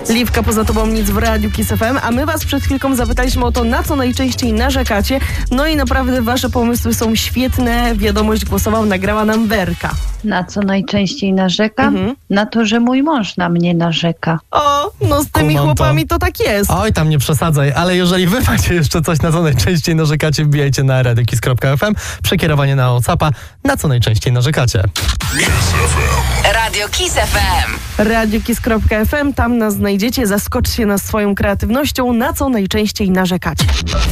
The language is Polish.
Liwka, poza tobą nic w Radiu Kiss FM, a my was przed chwilką zapytaliśmy o to, na co najczęściej narzekacie. No i naprawdę wasze pomysły są świetne. Wiadomość głosową nagrała nam Werka. Na co najczęściej narzekam? Na to, że mój mąż na mnie narzeka. O, no z tymi chłopami to tak jest. Oj, tam nie przesadzaj, ale jeżeli wy macie jeszcze coś, na co najczęściej narzekacie, wbijajcie na radiokiss.fm, przekierowanie na WhatsAppa, na co najczęściej narzekacie. Radio Kiss FM. radiokiss.fm, tam nas znajdziecie, zaskoczcie nas swoją kreatywnością, na co najczęściej narzekacie.